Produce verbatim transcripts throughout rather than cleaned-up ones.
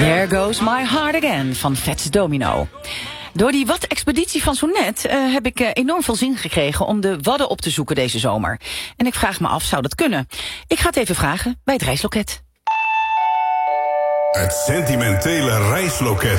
There Goes My Heart Again van Fats Domino. Door die Wad-expeditie van zo net uh, heb ik uh, enorm veel zin gekregen om de Wadden op te zoeken deze zomer. En ik vraag me af, zou dat kunnen? Ik ga het even vragen bij het reisloket. Het sentimentele reisloket.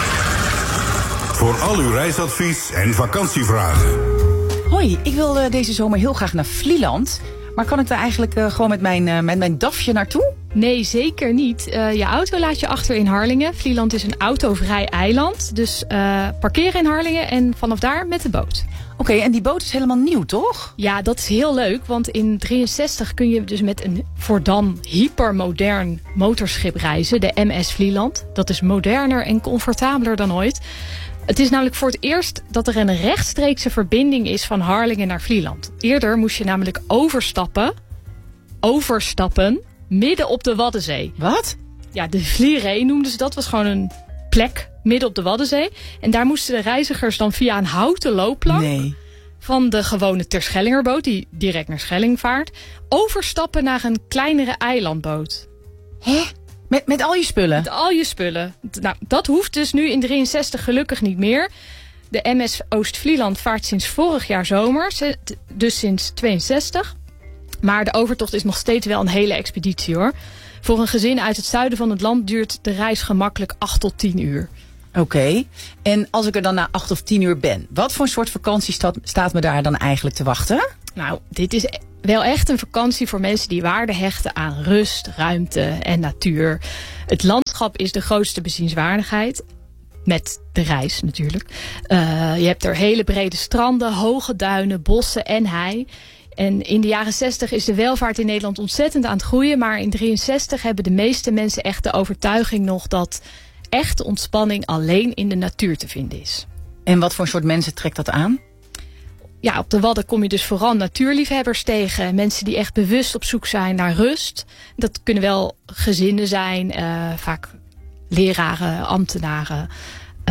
Voor al uw reisadvies en vakantievragen. Hoi, ik wil uh, deze zomer heel graag naar Vlieland. Maar kan ik daar eigenlijk uh, gewoon met mijn, uh, met mijn dafje naartoe? Nee, zeker niet. Uh, je auto laat je achter in Harlingen. Vlieland is een autovrij eiland. Dus uh, parkeren in Harlingen en vanaf daar met de boot. Oké, okay, en die boot is helemaal nieuw, toch? Ja, dat is heel leuk. Want in drieënzestig kun je dus met een voor dan hypermodern motorschip reizen. De M S Vlieland. Dat is moderner en comfortabeler dan ooit. Het is namelijk voor het eerst dat er een rechtstreekse verbinding is van Harlingen naar Vlieland. Eerder moest je namelijk overstappen, overstappen, midden op de Waddenzee. Wat? Ja, de Vlieree noemden ze dat. Was gewoon een plek midden op de Waddenzee. En daar moesten de reizigers dan via een houten loopplank nee. van de gewone Terschellingerboot, die direct naar Schelling vaart, overstappen naar een kleinere eilandboot. Hè? Met, met al je spullen? Met al je spullen. Nou, dat hoeft dus nu in drieënzestig gelukkig niet meer. De M S Oost-Vlieland vaart sinds vorig jaar zomer, dus sinds tweeënzestig. Maar de overtocht is nog steeds wel een hele expeditie, hoor. Voor een gezin uit het zuiden van het land duurt de reis gemakkelijk acht tot tien uur. Oké. Okay. En als ik er dan na acht of tien uur ben, wat voor een soort vakantie staat, staat me daar dan eigenlijk te wachten? Nou, dit is wel echt een vakantie voor mensen die waarde hechten aan rust, ruimte en natuur. Het landschap is de grootste bezienswaardigheid. Met de reis natuurlijk. Uh, je hebt er hele brede stranden, hoge duinen, bossen en hei. En in de jaren zestig is de welvaart in Nederland ontzettend aan het groeien. Maar in drieënzestig hebben de meeste mensen echt de overtuiging nog dat echte ontspanning alleen in de natuur te vinden is. En wat voor soort mensen trekt dat aan? Ja, op de Wadden kom je dus vooral natuurliefhebbers tegen. Mensen die echt bewust op zoek zijn naar rust. Dat kunnen wel gezinnen zijn, uh, vaak leraren, ambtenaren. Uh,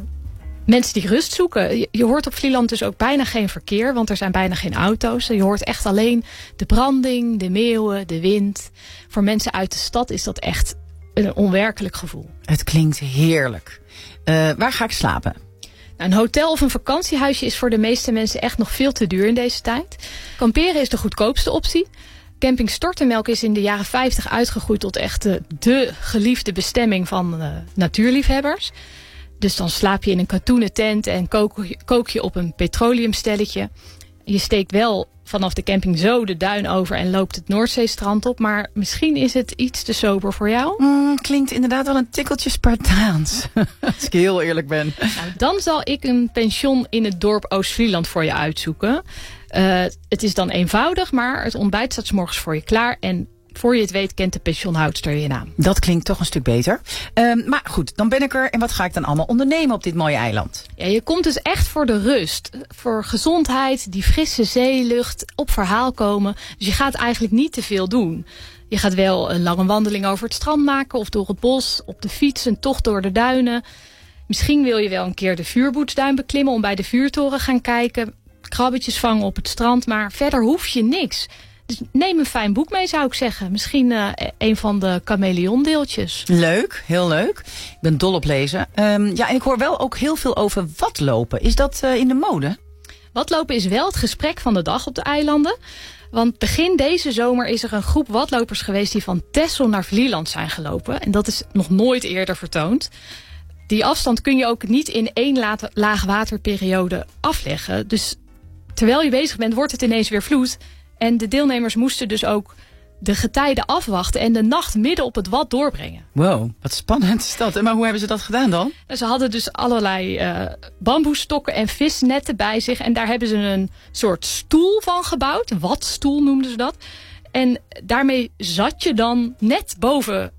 mensen die rust zoeken. Je, je hoort op Vlieland dus ook bijna geen verkeer, want er zijn bijna geen auto's. Je hoort echt alleen de branding, de meeuwen, de wind. Voor mensen uit de stad is dat echt een onwerkelijk gevoel. Het klinkt heerlijk. Uh, waar ga ik slapen? Een hotel of een vakantiehuisje is voor de meeste mensen echt nog veel te duur in deze tijd. Kamperen is de goedkoopste optie. Camping Stortenmelk is in de jaren vijftig uitgegroeid tot echt de, de geliefde bestemming van uh, natuurliefhebbers. Dus dan slaap je in een katoenen tent en kook, kook je op een petroleumstelletje. Je steekt wel vanaf de camping zo de duin over en loopt het Noordzeestrand op. Maar misschien is het iets te sober voor jou. Mm, klinkt inderdaad wel een tikkeltje Spartaans. Als ik heel eerlijk ben. Nou, dan zal ik een pension in het dorp Oost-Vlieland voor je uitzoeken. Uh, het is dan eenvoudig, maar het ontbijt staat 's morgens voor je klaar. En voor je het weet kent de pensionhoudster je naam. Dat klinkt toch een stuk beter. Uh, maar goed, dan ben ik er. En wat ga ik dan allemaal ondernemen op dit mooie eiland? Ja, je komt dus echt voor de rust. Voor gezondheid, die frisse zeelucht, op verhaal komen. Dus je gaat eigenlijk niet te veel doen. Je gaat wel een lange wandeling over het strand maken of door het bos, op de fiets, een tocht door de duinen. Misschien wil je wel een keer de Vuurboetsduin beklimmen om bij de vuurtoren gaan kijken. Krabbetjes vangen op het strand, maar verder hoef je niks. Dus neem een fijn boek mee, zou ik zeggen. Misschien uh, een van de chameleondeeltjes. Leuk, heel leuk. Ik ben dol op lezen. Um, ja, en ik hoor wel ook heel veel over wadlopen. Is dat uh, in de mode? Wadlopen is wel het gesprek van de dag op de eilanden. Want begin deze zomer is er een groep wadlopers geweest die van Texel naar Vlieland zijn gelopen. En dat is nog nooit eerder vertoond. Die afstand kun je ook niet in één laagwaterperiode afleggen. Dus terwijl je bezig bent, wordt het ineens weer vloed. En de deelnemers moesten dus ook de getijden afwachten en de nacht midden op het Wad doorbrengen. Wow, wat spannend is dat. Maar hoe hebben ze dat gedaan dan? Ze hadden dus allerlei uh, bamboestokken en visnetten bij zich. En daar hebben ze een soort stoel van gebouwd. Een wadstoel noemden ze dat. En daarmee zat je dan net boven,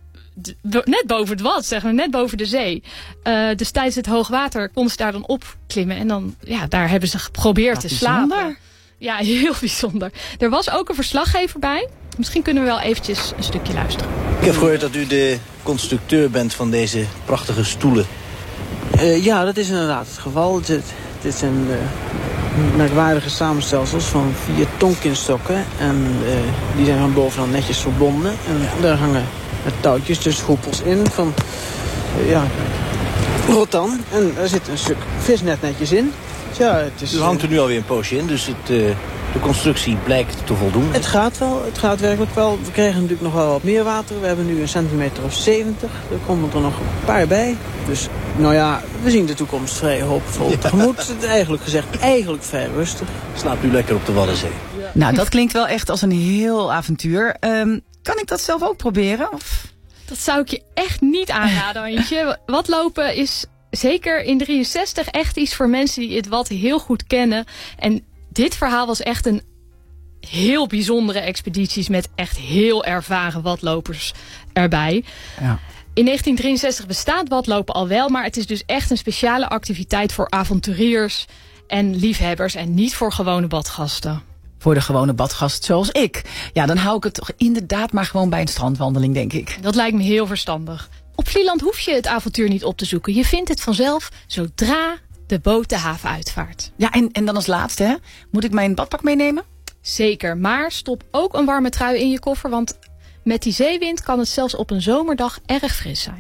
net boven het Wad, zeg maar, net boven de zee. Uh, dus tijdens het hoogwater konden ze daar dan opklimmen. En dan, ja, daar hebben ze geprobeerd wat te slapen. Bijzonder. Ja, heel bijzonder. Er was ook een verslaggever bij. Misschien kunnen we wel eventjes een stukje luisteren. Ik heb gehoord dat u de constructeur bent van deze prachtige stoelen. Uh, ja, dat is inderdaad het geval. Het, het is een uh, merkwaardige samenstelsels van vier tonkinstokken. En uh, die zijn van bovenaan netjes verbonden. En daar hangen met touwtjes, dus hoepels in van uh, ja, rotan. En er zit een stuk visnet netjes in. Ja, het is, U hangt er nu alweer een poosje in, dus het, uh, de constructie blijkt te voldoen. Het gaat wel, het gaat werkelijk wel. We krijgen natuurlijk nog wel wat meer water. We hebben nu een centimeter of zeventig. Er komen er nog een paar bij. Dus nou ja, we zien de toekomst vrij hoopvol ja. tegemoet. Eigenlijk gezegd, eigenlijk vrij rustig. Slaapt u lekker op de Waddenzee. Ja. Nou, dat klinkt wel echt als een heel avontuur. Um, kan ik dat zelf ook proberen? Of? Dat zou ik je echt niet aanraden, Antje. Watlopen is zeker in drieënzestig echt iets voor mensen die het wat heel goed kennen. En dit verhaal was echt een heel bijzondere expedities met echt heel ervaren watlopers erbij. Ja. In negentien drieënzestig bestaat watlopen al wel, maar het is dus echt een speciale activiteit voor avonturiers en liefhebbers en niet voor gewone badgasten. Voor de gewone badgast zoals ik. Ja, dan hou ik het toch inderdaad maar gewoon bij een strandwandeling, denk ik. Dat lijkt me heel verstandig. Op Vlieland hoef je het avontuur niet op te zoeken. Je vindt het vanzelf zodra de boot de haven uitvaart. Ja, en, en dan als laatste, hè? Moet ik mijn badpak meenemen? Zeker, maar stop ook een warme trui in je koffer, want met die zeewind kan het zelfs op een zomerdag erg fris zijn.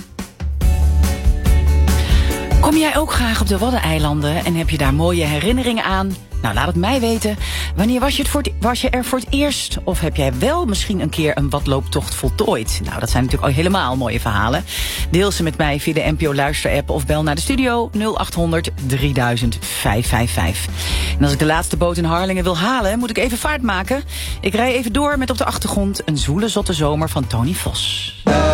Kom jij ook graag op de Waddeneilanden en heb je daar mooie herinneringen aan? Nou, laat het mij weten. Wanneer was je, het voor het, was je er voor het eerst? Of heb jij wel misschien een keer een watlooptocht voltooid? Nou, dat zijn natuurlijk al helemaal mooie verhalen. Deel ze met mij via de N P O Luisterapp of bel naar de studio nul acht honderd drieduizend vijfhonderdvijfenvijftig. En als ik de laatste boot in Harlingen wil halen, moet ik even vaart maken. Ik rij even door met op de achtergrond een zwoele zotte zomer van Tony Vos.